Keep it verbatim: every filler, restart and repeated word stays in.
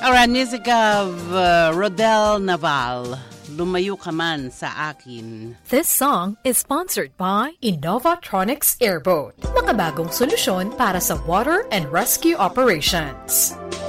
Alright, music of uh, Rodel Naval. Lumayo ka man sa akin. This song is sponsored by Innovatronics Airboat. Makabagong solusyon para sa water and rescue operations.